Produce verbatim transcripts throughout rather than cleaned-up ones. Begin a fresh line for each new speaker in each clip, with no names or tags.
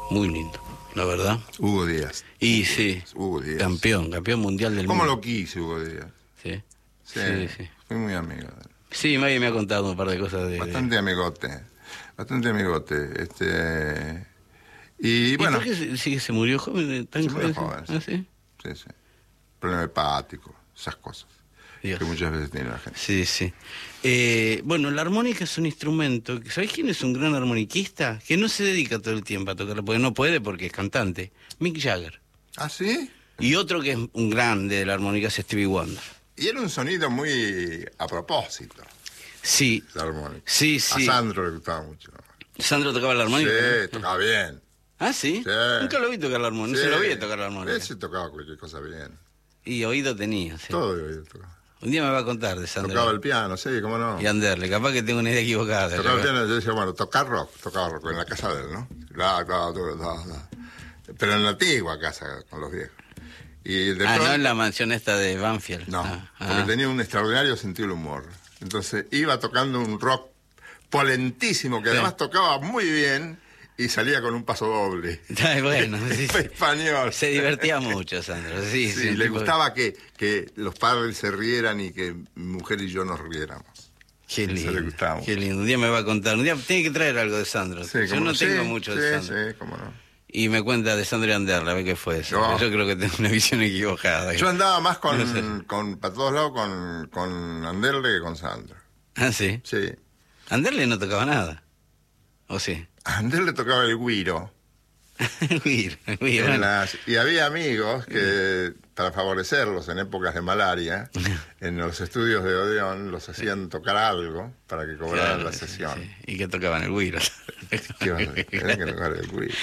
Muy lindo, la verdad.
Hugo Díaz.
Y sí,
Hugo Díaz.
campeón, campeón mundial del
¿Cómo
mundo.
lo quise, Hugo Díaz?
Sí,
Sí,
sí, sí.
fui muy amigo de él.
Sí, Maggie me ha contado un par de cosas de...
Bastante
de...
amigote, bastante amigote. Este... Y
¿Y
bueno...
por qué se, sí, se murió joven? Tan
Se murió
joven?
joven,
¿Ah, sí?
Sí, sí. Problema hepático, esas cosas.
Dios.
Que muchas veces tiene la gente.
Sí, sí. Eh, bueno, la armónica es un instrumento. ¿Sabés quién es un gran armoniquista? Que no se dedica todo el tiempo a tocarla, porque no puede porque es cantante. Mick Jagger.
¿Ah, sí?
Y otro que es un grande de la armónica es Stevie Wonder.
Y era un sonido muy a propósito,
Sí,
la armónica.
sí, sí.
A Sandro le gustaba mucho.
¿Sandro tocaba la armónica?
Sí, tocaba bien.
¿Ah, sí?
Sí.
Nunca lo vi tocar la armónica,
Sí.
no se lo vi tocar la armónica.
Ese tocaba cualquier cosa bien.
Y oído tenía, sí.
Todo de oído tocaba.
Un día me va a contar de Sandro.
Tocaba el piano, sí, cómo no.
Y Anderle, capaz que tengo una idea equivocada.
Tocaba el
yo-
piano, yo decía, bueno, tocar rock, tocaba rock en la casa de él, ¿no? La, la, la, la, la. Pero en la antigua casa, con los viejos. Y de
Ah,
pronto-
no en la mansión esta de Banfield.
No,
Ah,
porque
ah.
tenía un extraordinario sentido del humor. Entonces iba tocando un rock polentísimo, que
Sí.
además tocaba muy bien y salía con un paso doble.
Ay, bueno, sí, sí.
Español.
Se divertía mucho, Sandro. Sí,
Sí,
sí, un
le
tipo-
gustaba que, que los padres se rieran y que mi mujer y yo nos riéramos.
Qué
Eso
lindo.
le gustaba mucho.
Qué lindo. Un día me va a contar. Un día tiene que traer algo de Sandro.
Sí,
yo
cómo
no tengo
sí,
mucho
sí,
de Sandro.
Sí, cómo no.
Y me cuenta de Sandro y Anderle, a ver qué fue eso.
No.
Yo creo que tengo una visión equivocada.
Yo andaba más con,
No sé.
con para todos lados con, con Anderle que con Sandro.
Ah, sí.
Sí.
Anderle no tocaba nada. ¿O sí?
A Anderle tocaba el güiro.
Güiro, güiro,
En
bueno.
las- y había amigos que, para favorecerlos en épocas de malaria, en los estudios de Odeón los hacían tocar algo para que cobraran
Claro,
la
sí,
sesión.
sí. Y que tocaban el güiro.
¿Qué iban a hacer? Tenían que tocar el güiro.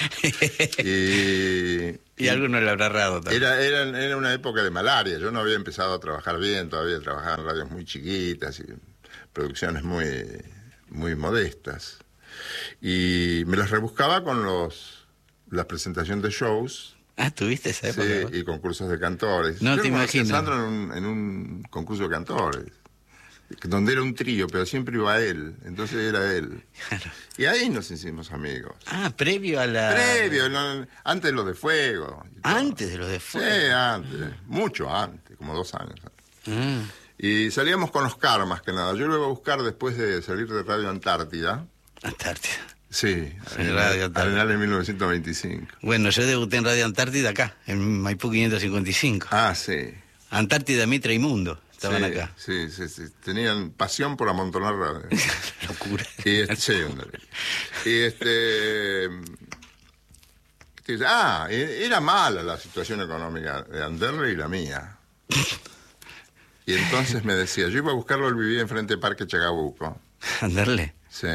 Y,
Y alguno le habrá errado también.
era, era, era una época de malaria. Yo no había empezado a trabajar bien, todavía trabajaba en radios muy chiquitas y producciones muy, muy modestas. Y me las rebuscaba con los la presentación de shows.
Ah, ¿tuviste esa época?
Sí,
vos?
y concursos de cantores.
No
Yo
te
conocí a
imagino.
Sandro en un, en un concurso de cantores, donde era un trío, pero siempre iba él, entonces era él.
Claro.
Y ahí nos hicimos amigos.
Ah, previo a la...
Previo, no, antes de lo de Fuego. y todo.
Antes de los de
Sí,
fuego.
antes, mucho antes, como dos años.
Ah,
Y salíamos con Oscar más que nada. Yo lo iba a buscar después de salir de Radio Antártida.
Antártida.
Sí,
En Radio Antártida.
Arenal en mil novecientos veinticinco.
Bueno, yo debuté en Radio Antártida acá, en Maipú quinientos cincuenta y cinco.
Ah, sí.
Antártida, Mitra y Mundo estaban
sí,
acá.
Sí, sí, sí. Tenían pasión por amontonar radio.
Locura.
Y este, sí, un derecho. Y este. ¿qué te dice? Ah, e- era mala la situación económica de Anderle y la mía. Y entonces me decía, yo iba a buscarlo, él vivía enfrente de Parque Chacabuco.
Anderle.
Sí.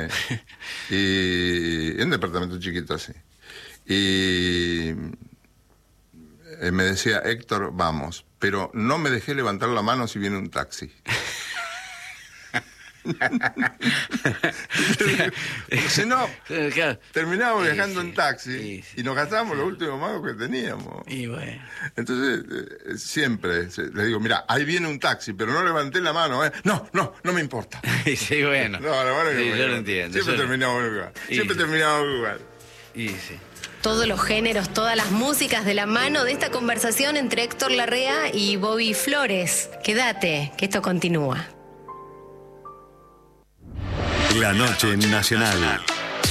Y en un departamento chiquito así. Y eh, me decía, Héctor, vamos, pero no me dejé levantar la mano si viene un taxi. Si no,
Claro.
terminábamos
Sí,
viajando
sí,
en taxi
sí, sí.
y nos gastábamos los últimos magos que teníamos.
Y bueno.
Entonces, eh, siempre se- le digo, mira, ahí viene un taxi, pero no levanté la mano, ¿eh? No, no, no me importa.
Sí, bueno.
No, la verdad que
Sí,
no me
yo lo
importa.
entiendo.
Siempre
yo lo-
terminamos en un lugar.
Y
Siempre
sí.
terminamos en un lugar.
Y sí.
Todos los géneros, todas las músicas de la mano de esta conversación entre Héctor Larrea y Bobby Flores. Quédate, que esto continúa.
La noche nacional.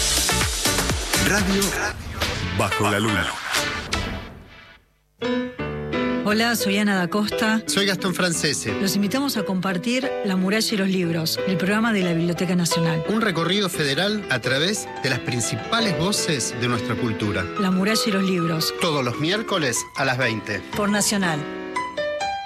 Radio Bajo la Luna.
Hola, soy Ana da Costa.
Soy Gastón Francese.
Los invitamos a compartir La muralla y los libros, el programa de la Biblioteca Nacional.
Un recorrido federal a través de las principales voces de nuestra cultura.
La muralla y los libros,
Todos los miércoles a las veinte.
por Nacional.